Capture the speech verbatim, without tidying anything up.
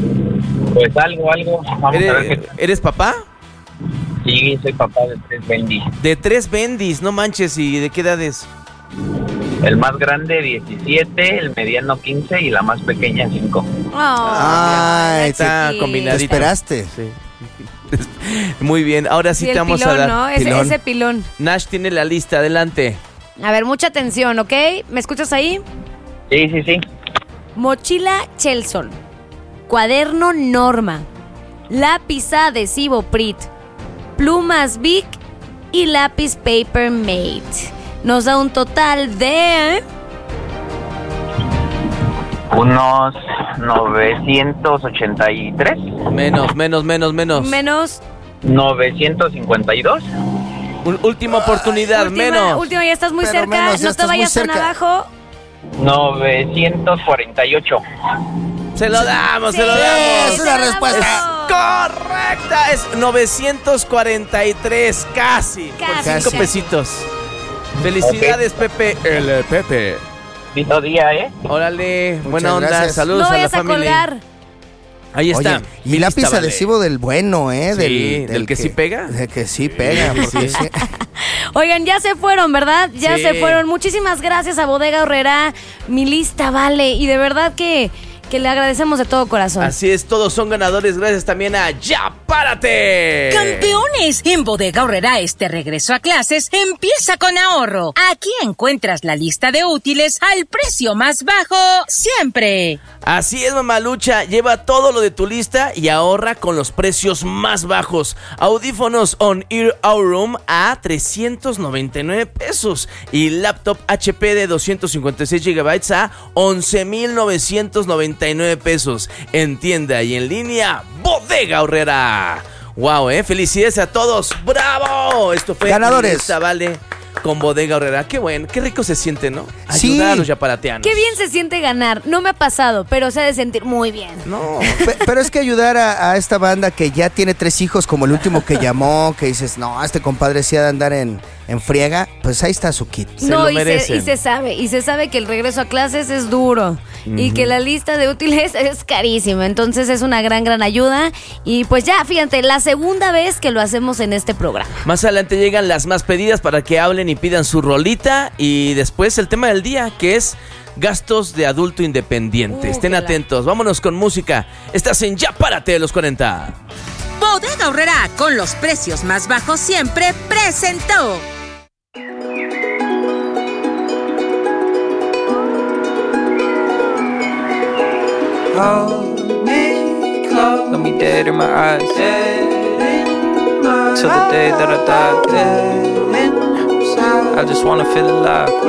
Pues algo, algo. Vamos ¿Eres, a ver qué... ¿Eres papá? Sí, soy papá de tres bendis. De tres bendis, no manches. ¿Y de qué edades? El más grande, diecisiete, el mediano, quince y la más pequeña, cinco. Oh, Ay, está te, combinadito. te esperaste. Sí. Muy bien, ahora sí, Sí, te el vamos pilón, a dar. ¿no? Ese, Pilón. ese pilón. Nash tiene la lista, adelante. A ver, mucha atención, ¿ok? ¿Me escuchas ahí? Sí, sí, sí. Mochila Chelson, cuaderno Norma, lápiz adhesivo Prit, plumas Bic y lápiz Paper Mate. Nos da un total de... Unos novecientos ochenta y tres. Menos, menos, menos, menos. Menos... novecientos cincuenta y dos. Un- última oportunidad, última, menos. última, ya estás muy Pero cerca, menos, ya no te estás muy vayas tan cerca. abajo. novecientos cuarenta y ocho. Se lo damos, se Sí, lo es damos. una se lo respuesta. damos. Correcta, es novecientos cuarenta y tres, casi. Por Casi, cinco casi. pesitos. Felicidades, Pepe. El Pepe. Lindo día, ¿eh? Órale, Muchas buena onda. gracias. Saludos No a la vayas a familia. colgar. Ahí está. Oye, mi y lápiz lista, vale. adhesivo del bueno, ¿eh? Sí, ¿del que sí pega? Del que sí pega, porque sí. Oigan, ya se fueron, ¿verdad? Ya Sí. se fueron. Muchísimas gracias a Bodega Aurrerá. Mi lista vale. Y de verdad que, que le agradecemos de todo corazón. Así es, todos son ganadores. Gracias también a Ya Párate. ¡Campeones! En Bodega Aurrerá este regreso a clases empieza con ahorro. Aquí encuentras la lista de útiles al precio más bajo siempre. Así es, mamalucha. Lleva todo lo de tu lista y ahorra con los precios más bajos. Audífonos On-Ear Aurum a trescientos noventa y nueve pesos. Y laptop H P de doscientos cincuenta y seis gigabytes a once mil novecientos noventa y nueve pesos. En tienda y en línea, Bodega Aurrerá. Wow, eh. Felicidades a todos. ¡Bravo! Esto fue Ganadores. Mi Lista Vale con Bodega Aurrerá. Qué bueno, qué rico se siente, ¿no? Sí. Ayudar a los yaparateanos. Qué bien se siente ganar. No me ha pasado, pero se ha de sentir muy bien. No. Pe- Pero es que ayudar a, a esta banda que ya tiene tres hijos, como el último que llamó, que dices, no, este compadre sí ha de andar en, en friega, pues ahí está su kit. Se no, lo y, se, merecen. y se sabe, y se sabe que el regreso a clases es duro y que la lista de útiles es carísima, entonces es una gran, gran ayuda y pues ya, fíjate, la segunda vez que lo hacemos en este programa. Más adelante llegan las más pedidas para que hablen y pidan su rolita y después el tema del día que es gastos de adulto independiente. Uh, Estén qué la- atentos, vámonos con música. Estás en Ya Párate de los cuarenta. Bodega Aurrerá, con los precios más bajos siempre, presentó. Hold me close, look me dead in my eyes, till the day that I die. I just wanna feel alive.